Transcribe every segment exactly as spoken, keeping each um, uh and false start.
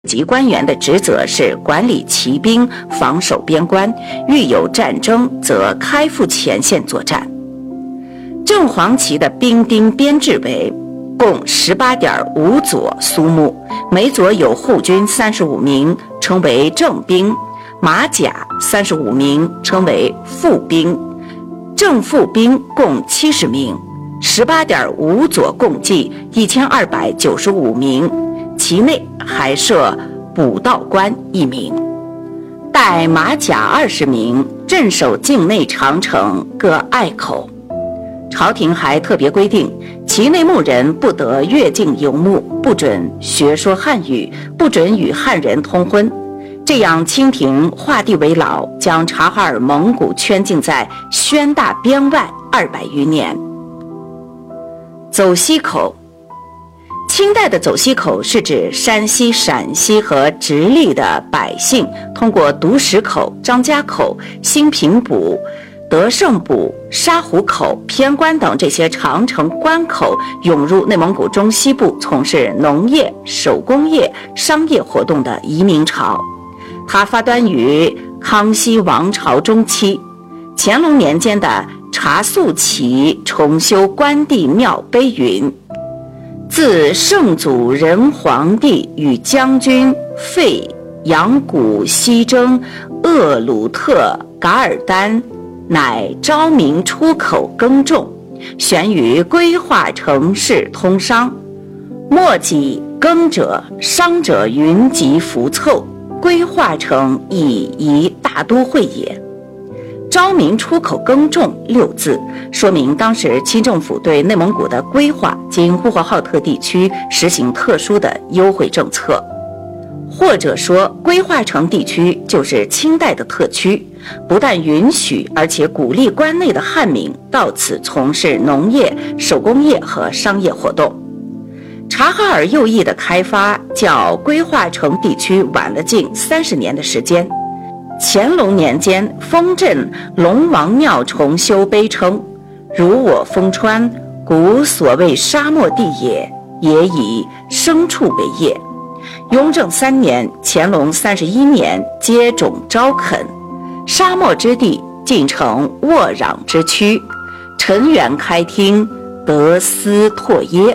级官员的职责是管理骑兵，防守边关，遇有战争则开赴前线作战。正黄旗的兵丁编制为共 十八点五 佐苏木，每佐有护军三十五名，称为正兵，马甲三十五名，称为副兵，正副兵共七十名， 十八点五 佐共计一千二百九十五名，其内还设补道官一名，带马甲二十名，镇守境内长城各隘口。朝廷还特别规定，其内牧人不得越境游牧，不准学说汉语，不准与汉人通婚。这样清廷画地为牢，将察哈尔蒙古圈禁在宣大边外二百余年。走西口，清代的走西口是指山西、陕西和直隶的百姓通过独石口、张家口、兴平堡、德胜堡、沙湖口、偏关等这些长城关口涌入内蒙古中西部，从事农业、手工业、商业活动的移民潮。它发端于康熙王朝中期，乾隆年间的查肃旗重修关帝庙碑云：自圣祖仁皇帝与将军费扬古西征厄鲁特噶尔丹，乃昭明出口耕种，悬于规划城市通商，莫己耕者商者云集浮凑，规划成以一大都会也。昭明出口耕种六字，说明当时清政府对内蒙古的规划经呼和浩特地区实行特殊的优惠政策，或者说规划城地区就是清代的特区，不但允许而且鼓励关内的汉民到此从事农业、手工业和商业活动。察哈尔右翼的开发较规划城地区晚了近三十年的时间。乾隆年间，丰镇龙王庙重修碑称：如我丰川，古所谓沙漠地也，也以牲畜为业。雍正三年，乾隆三十一年，接种招垦，沙漠之地尽成沃壤之区，陈园开汀，得斯拓耶。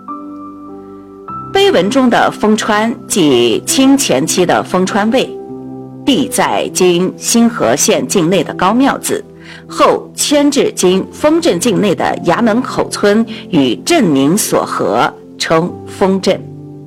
碑文中的丰川即清前期的丰川卫，地在今新河县境内的高庙子，后迁至今丰镇境内的衙门口村，与镇名所合，称丰镇。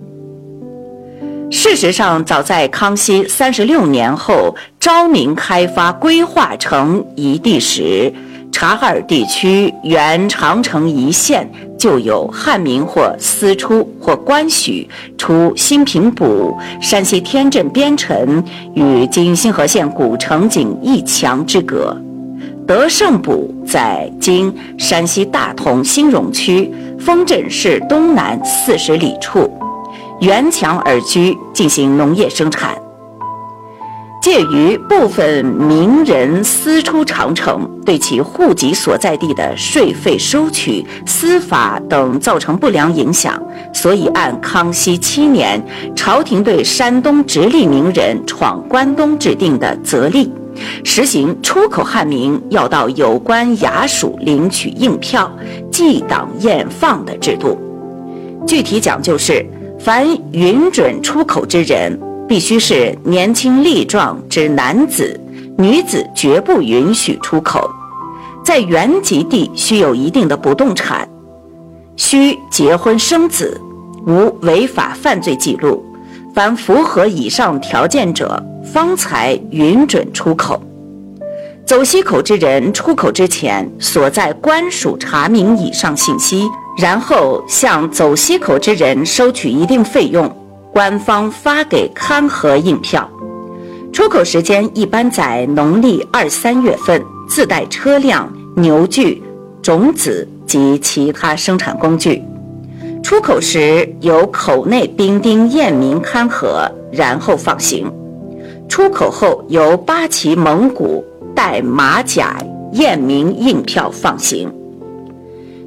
事实上，早在康熙三十六年后，昭明开发规划成一地时，察哈尔地区原长城一线就有汉民或私出或官许出兴平堡、山西天镇边城与今新河县古城仅一墙之隔。德胜堡在今山西大同兴荣区，丰镇市东南四十里处，沿墙而居，进行农业生产。介于部分名人私出长城，对其户籍所在地的税费收取、司法等造成不良影响，所以按康熙七年朝廷对山东直隶名人闯关东制定的则例，实行出口汉民要到有关衙署领取应票，记档验放的制度。具体讲究是，凡允准出口之人，必须是年轻力壮之男子，女子绝不允许出口。在原籍地需有一定的不动产，需结婚生子，无违法犯罪记录，凡符合以上条件者，方才允准出口。走西口之人出口之前，所在官署查明以上信息，然后向走西口之人收取一定费用，官方发给勘核印票。出口时间一般在农历二三月份，自带车辆、牛具、种子及其他生产工具。出口时由口内兵丁验明勘核，然后放行。出口后由八旗蒙古带马甲验明印票放行。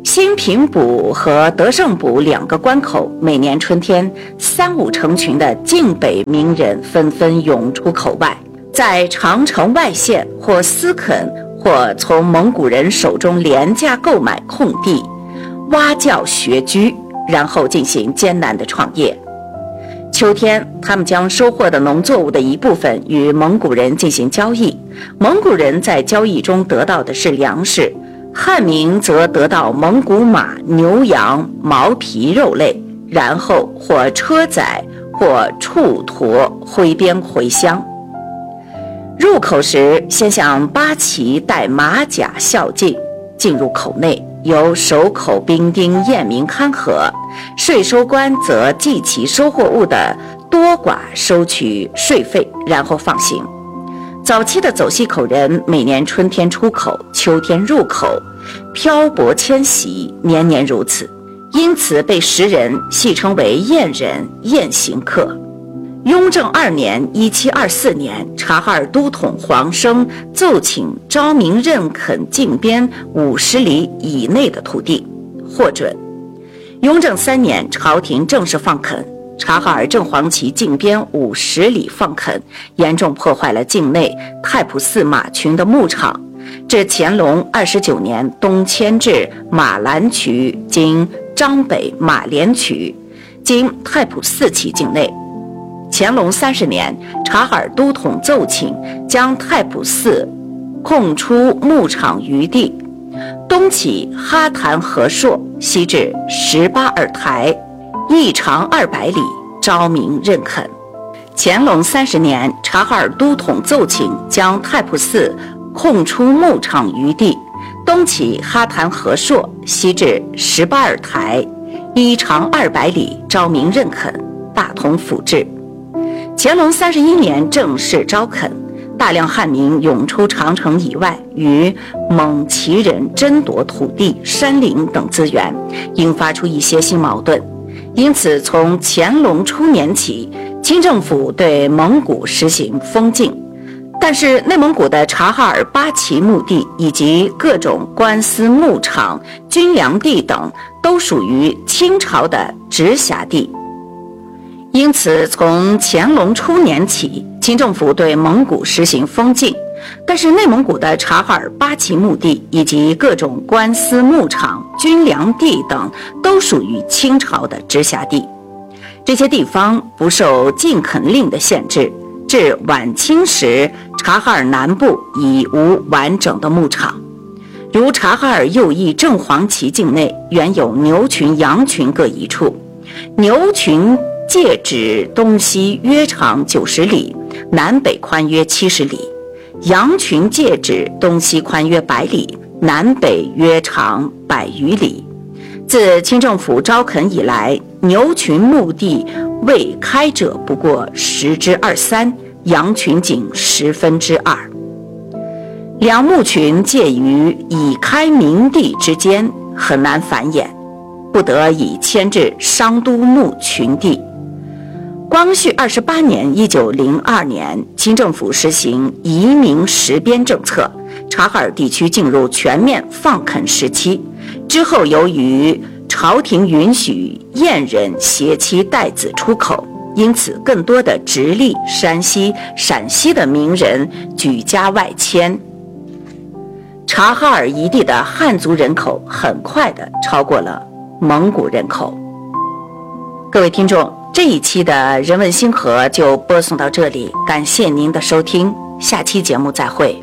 兴平堡和德胜堡两个关口，每年春天，三五成群的晋北名人纷纷涌出口外，在长城外县或私垦或从蒙古人手中廉价购买空地，挖教学居，然后进行艰难的创业。秋天，他们将收获的农作物的一部分与蒙古人进行交易，蒙古人在交易中得到的是粮食，汉民则得到蒙古马、牛羊、毛皮肉类，然后或车载或畜驮挥鞭回乡。入口时，先向八旗戴马甲孝敬，进入口内，由守口兵丁验明勘核，税收官则计其收获物的多寡，收取税费，然后放行。早期的走西口人每年春天出口，秋天入口，漂泊迁徙，年年如此，因此被时人戏称为燕人、燕行客。雍正二年一七二四年，察哈尔都统黄生奏请昭明认垦境边五十里以内的土地，获准。雍正三年，朝廷正式放垦，察哈尔正黄旗境边五十里放垦，严重破坏了境内太仆寺马群的牧场。至乾隆二十九年，东迁至马兰渠，经张北马连渠，经太仆寺旗境内。乾隆三十年，察哈尔都统奏请将太仆寺空出牧场余地，东起哈坛河朔，西至十八尔台，一长二百里，昭明认垦。乾隆三十年，察哈尔都统奏请将太仆寺空出牧场余地，东起哈坛河朔，西至十八尔台，一长二百里，昭明认垦，大同府治。乾隆三十一年正式招垦，大量汉民涌出长城以外，与蒙旗人争夺土地、山林等资源，引发出一些新矛盾。因此，从乾隆初年起，清政府对蒙古实行封禁，但是内蒙古的察哈尔八旗墓地以及各种官司牧场、军粮地等都属于清朝的直辖地。因此，从乾隆初年起，清政府对蒙古实行封禁，但是内蒙古的察哈尔八旗墓地以及各种官司牧场、军粮地等都属于清朝的直辖地。这些地方不受禁垦令的限制，至晚清时，察哈尔南部已无完整的牧场。如察哈尔右翼正黄旗境内原有牛群、羊群各一处，牛群界指东西约长九十里，南北宽约七十里；羊群界指东西宽约百里，南北约长百余里。自清政府招垦以来，牛群墓地未开者不过十之二三，羊群仅十分之二。两牧群介于已开明地之间，很难繁衍，不得已迁至商都牧群地。光绪二十八年（一九零二年），清政府实行移民实边政策，察哈尔地区进入全面放垦时期。之后，由于朝廷允许燕人携妻带子出口，因此更多的直隶、山西、陕西的名人举家外迁。察哈尔一地的汉族人口很快地超过了蒙古人口。各位听众，这一期的人文星河就播送到这里，感谢您的收听，下期节目再会。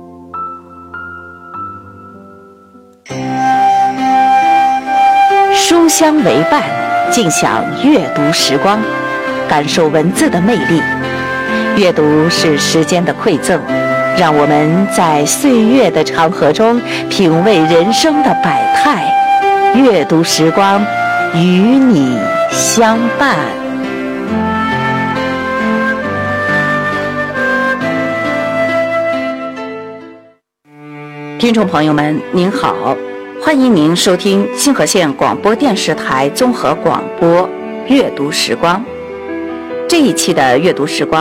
书香为伴，尽享阅读时光，感受文字的魅力。阅读是时间的馈赠，让我们在岁月的长河中品味人生的百态。阅读时光，与你相伴。听众朋友们，您好，欢迎您收听星河县广播电视台综合广播阅读时光。这一期的阅读时光